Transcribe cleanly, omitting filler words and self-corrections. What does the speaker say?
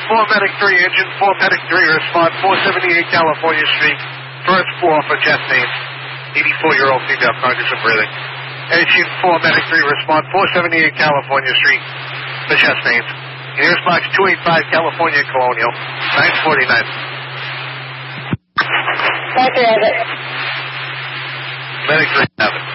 4 Medic 3 engine, 4 Medic 3 respond, 478 California Street, first floor for chest names. 84-year-old female, conscious and breathing. Engine 4 Medic 3 respond, 478 California Street for chest names. Here's box 285 California Colonial, 949. Roger, have it. Medic 3 have it.